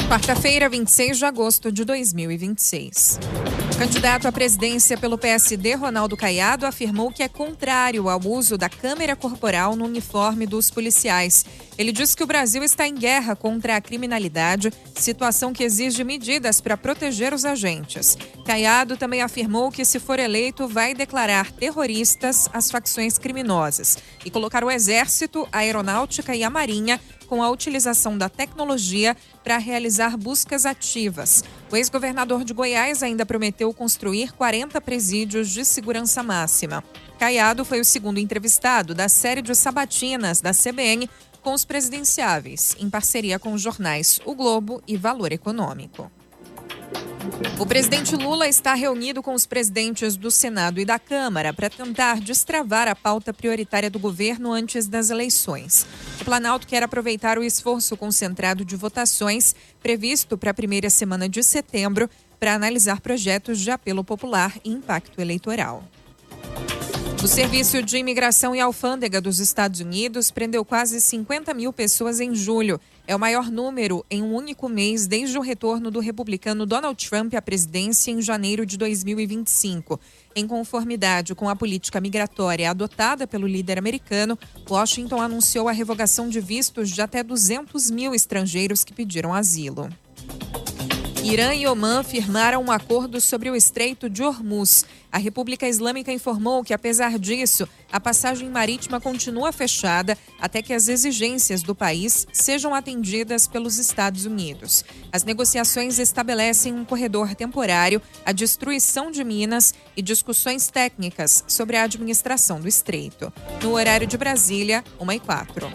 Quarta-feira, 26 de agosto de 2026. O candidato à presidência pelo PSD, Ronaldo Caiado, afirmou que é contrário ao uso da câmera corporal no uniforme dos policiais. Ele disse que o Brasil está em guerra contra a criminalidade, situação que exige medidas para proteger os agentes. Caiado também afirmou que, se for eleito, vai declarar terroristas as facções criminosas e colocar o Exército, a Aeronáutica e a Marinha com a utilização da tecnologia para realizar buscas ativas. O ex-governador de Goiás ainda prometeu construir 40 presídios de segurança máxima. Caiado foi o segundo entrevistado da série de sabatinas da CBN com os presidenciáveis, em parceria com os jornais O Globo e Valor Econômico. O presidente Lula está reunido com os presidentes do Senado e da Câmara para tentar destravar a pauta prioritária do governo antes das eleições. O Planalto quer aproveitar o esforço concentrado de votações previsto para a primeira semana de setembro para analisar projetos de apelo popular e impacto eleitoral. O Serviço de Imigração e Alfândega dos Estados Unidos prendeu quase 50 mil pessoas em julho. É o maior número em um único mês desde o retorno do republicano Donald Trump à presidência em janeiro de 2025. Em conformidade com a política migratória adotada pelo líder americano, Washington anunciou a revogação de vistos de até 200 mil estrangeiros que pediram asilo. Irã e Omã firmaram um acordo sobre o Estreito de Hormuz. A República Islâmica informou que, apesar disso, a passagem marítima continua fechada até que as exigências do país sejam atendidas pelos Estados Unidos. As negociações estabelecem um corredor temporário, a destruição de minas e discussões técnicas sobre a administração do estreito. No horário de Brasília, 1h04.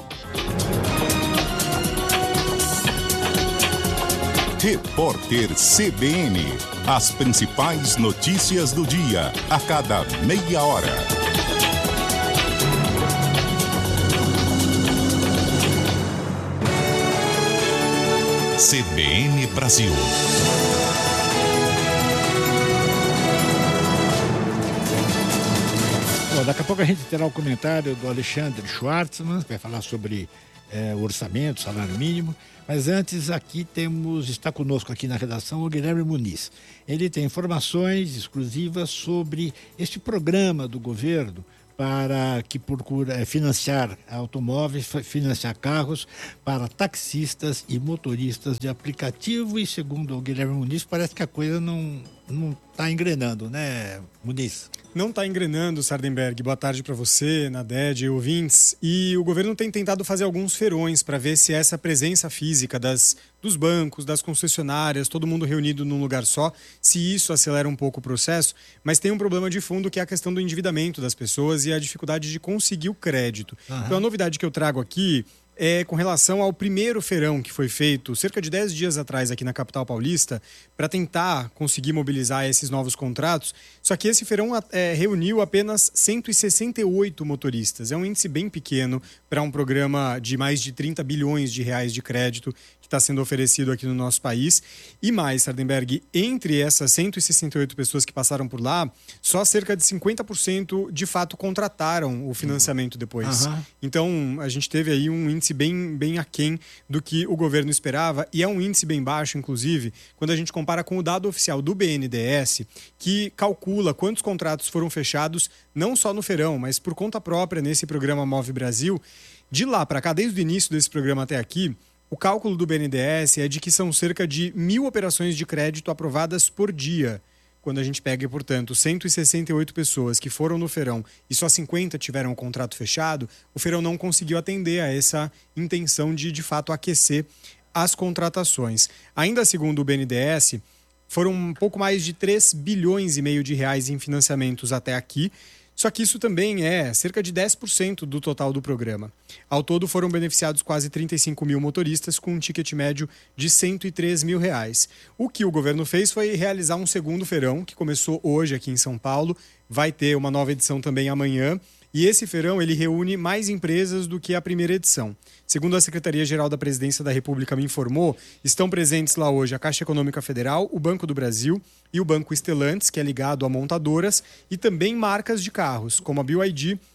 Repórter CBN. As principais notícias do dia, a cada meia hora. CBN Brasil. Bom, daqui a pouco a gente terá o comentário do Alexandre Schwartzman, que vai falar sobre o orçamento, salário mínimo. Mas antes, está conosco aqui na redação o Guilherme Muniz. Ele tem informações exclusivas sobre este programa do governo que procura financiar automóveis, financiar carros para taxistas e motoristas de aplicativo. E segundo o Guilherme Muniz, parece que a coisa não está engrenando, né, Muniz? Não está engrenando, Sardenberg. Boa tarde para você, Nadege e ouvintes. E o governo tem tentado fazer alguns feirões para ver se essa presença física dos bancos, das concessionárias, todo mundo reunido num lugar só, se isso acelera um pouco o processo. Mas tem um problema de fundo, que é a questão do endividamento das pessoas e a dificuldade de conseguir o crédito. Então a novidade que eu trago aqui é com relação ao primeiro feirão que foi feito cerca de 10 dias atrás aqui na capital paulista para tentar conseguir mobilizar esses novos contratos. Só que esse feirão reuniu apenas 168 motoristas. É um índice bem pequeno para um programa de mais de 30 bilhões de reais de crédito que está sendo oferecido aqui no nosso país. E mais, Sardenberg, entre essas 168 pessoas que passaram por lá, só cerca de 50% de fato contrataram o financiamento depois. Então, a gente teve aí um índice bem aquém do que o governo esperava, e é um índice bem baixo, inclusive, quando a gente compara com o dado oficial do BNDES, que calcula quantos contratos foram fechados, não só no feirão, mas por conta própria nesse programa Move Brasil. De lá para cá, desde o início desse programa até aqui, o cálculo do BNDES é de que são cerca de 1.000 operações de crédito aprovadas por dia. Quando a gente pega, portanto, 168 pessoas que foram no feirão e só 50 tiveram o contrato fechado, o feirão não conseguiu atender a essa intenção de fato, aquecer as contratações. Ainda segundo o BNDES, foram um pouco mais de 3,5 bilhões de reais em financiamentos até aqui. Só que isso também é cerca de 10% do total do programa. Ao todo foram beneficiados quase 35 mil motoristas com um ticket médio de 103 mil reais. O que o governo fez foi realizar um segundo feirão, que começou hoje aqui em São Paulo. Vai ter uma nova edição também amanhã. E esse feirão ele reúne mais empresas do que a primeira edição. Segundo a Secretaria-Geral da Presidência da República me informou, estão presentes lá hoje a Caixa Econômica Federal, o Banco do Brasil e o Banco Stellantis, que é ligado a montadoras, e também marcas de carros, como a BYD,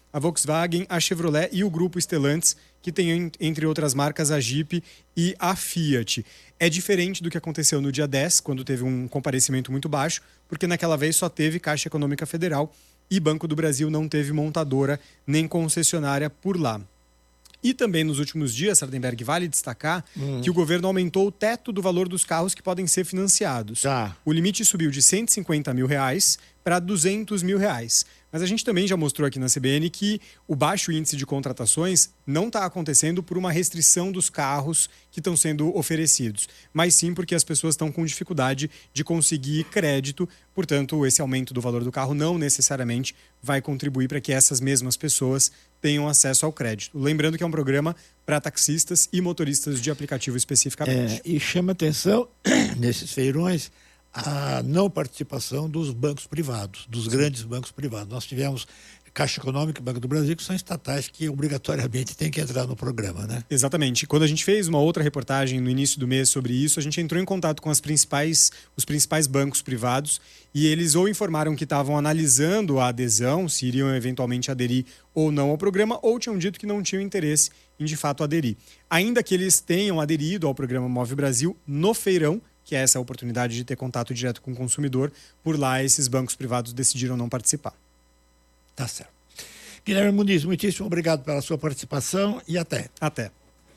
a Volkswagen, a Chevrolet e o grupo Stellantis, que tem, entre outras marcas, a Jeep e a Fiat. É diferente do que aconteceu no dia 10, quando teve um comparecimento muito baixo, porque naquela vez só teve Caixa Econômica Federal e Banco do Brasil não teve montadora nem concessionária por lá. E também nos últimos dias, Sardenberg, vale destacar que o governo aumentou o teto do valor dos carros que podem ser financiados. O limite subiu de R$150 mil para R$200 mil. Mas a gente também já mostrou aqui na CBN que o baixo índice de contratações não está acontecendo por uma restrição dos carros que estão sendo oferecidos, mas sim porque as pessoas estão com dificuldade de conseguir crédito. Portanto, esse aumento do valor do carro não necessariamente vai contribuir para que essas mesmas pessoas tenham acesso ao crédito. Lembrando que é um programa para taxistas e motoristas de aplicativo especificamente. E chama atenção, nesses feirões, a não participação dos bancos privados, dos grandes bancos privados. Nós tivemos Caixa Econômica e Banco do Brasil, que são estatais que obrigatoriamente têm que entrar no programa, né? Exatamente. Quando a gente fez uma outra reportagem no início do mês sobre isso, a gente entrou em contato com os principais bancos privados e eles ou informaram que estavam analisando a adesão, se iriam eventualmente aderir ou não ao programa, ou tinham dito que não tinham interesse em de fato aderir. Ainda que eles tenham aderido ao programa Move Brasil no feirão, que é essa oportunidade de ter contato direto com o consumidor, por lá esses bancos privados decidiram não participar. Tá certo. Guilherme Muniz, muitíssimo obrigado pela sua participação e até. Até.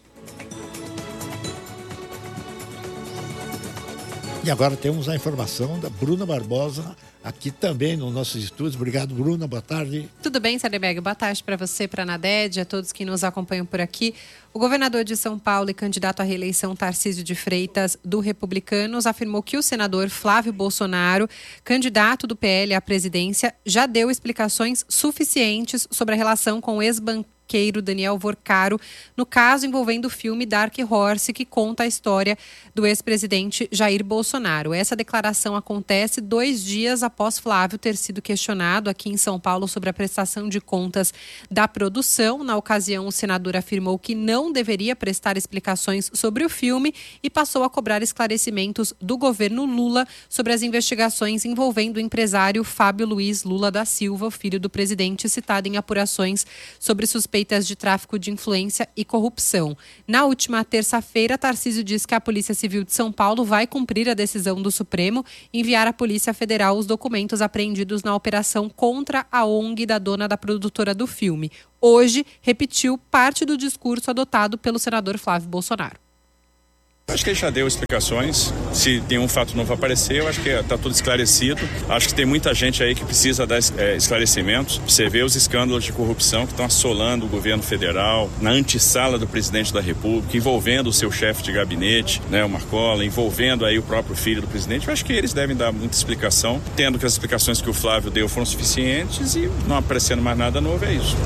E agora temos a informação da Bruna Barbosa, aqui também nos nossos estúdios. Obrigado, Bruna. Boa tarde. Tudo bem, Sardenberg? Boa tarde para você, para a Naded, a todos que nos acompanham por aqui. O governador de São Paulo e candidato à reeleição Tarcísio de Freitas, do Republicanos, afirmou que o senador Flávio Bolsonaro, candidato do PL à presidência, já deu explicações suficientes sobre a relação com o ex-banqueiro Daniel Vorcaro, no caso envolvendo o filme Dark Horse, que conta a história do ex-presidente Jair Bolsonaro. Essa declaração acontece 2 dias após Flávio ter sido questionado aqui em São Paulo sobre a prestação de contas da produção. Na ocasião, o senador afirmou que não deveria prestar explicações sobre o filme e passou a cobrar esclarecimentos do governo Lula sobre as investigações envolvendo o empresário Fábio Luiz Lula da Silva, filho do presidente, citado em apurações sobre suspeitas de tráfico de influência e corrupção. Na última terça-feira, Tarcísio disse que a Polícia Civil de São Paulo vai cumprir a decisão do Supremo e enviar à Polícia Federal os documentos apreendidos na operação contra a ONG da dona da produtora do filme. Hoje, repetiu parte do discurso adotado pelo senador Flávio Bolsonaro. Acho que ele já deu explicações. Se tem um fato novo aparecer, eu acho que está tudo esclarecido. Acho que tem muita gente aí que precisa dar esclarecimentos. Você vê os escândalos de corrupção que estão assolando o governo federal, na antessala do presidente da República, envolvendo o seu chefe de gabinete, né, o Marcola, envolvendo aí o próprio filho do presidente. Eu acho que eles devem dar muita explicação, tendo que as explicações que o Flávio deu foram suficientes e não aparecendo mais nada novo, é isso.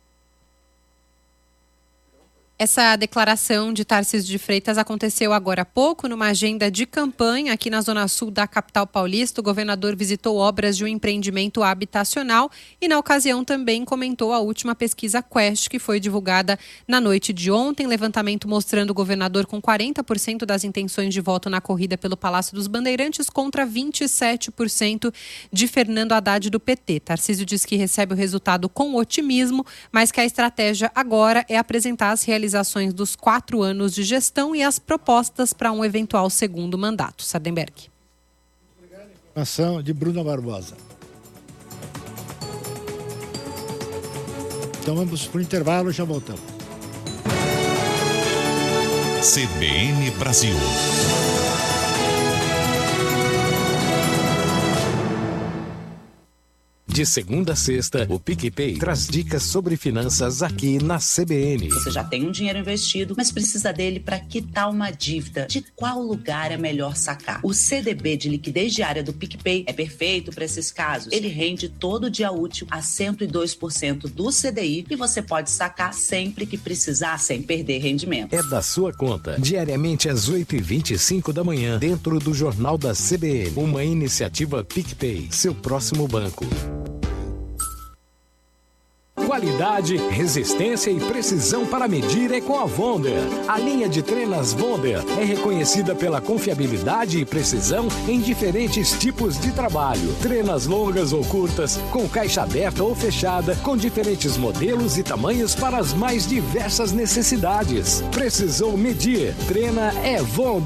Essa declaração de Tarcísio de Freitas aconteceu agora há pouco numa agenda de campanha aqui na Zona Sul da capital paulista. O governador visitou obras de um empreendimento habitacional e, na ocasião, também comentou a última pesquisa Quest, que foi divulgada na noite de ontem. Levantamento mostrando o governador com 40% das intenções de voto na corrida pelo Palácio dos Bandeirantes contra 27% de Fernando Haddad do PT. Tarcísio diz que recebe o resultado com otimismo, mas que a estratégia agora é apresentar as realizações dos 4 anos de gestão e as propostas para um eventual segundo mandato. Sardenberg. Informação de Bruna Barbosa. Então vamos para o intervalo e já voltamos. CBN Brasil. De segunda a sexta, o PicPay traz dicas sobre finanças aqui na CBN. Você já tem um dinheiro investido, mas precisa dele para quitar uma dívida. De qual lugar é melhor sacar? O CDB de liquidez diária do PicPay é perfeito para esses casos. Ele rende todo dia útil a 102% do CDI e você pode sacar sempre que precisar, sem perder rendimento. É da sua conta, diariamente às 8h25 da manhã, dentro do Jornal da CBN. Uma iniciativa PicPay, seu próximo banco. Qualidade, resistência e precisão para medir é com a Wonder. A linha de trenas Wonder é reconhecida pela confiabilidade e precisão em diferentes tipos de trabalho. Trenas longas ou curtas, com caixa aberta ou fechada, com diferentes modelos e tamanhos para as mais diversas necessidades. Precisou medir? Trena é Wonder.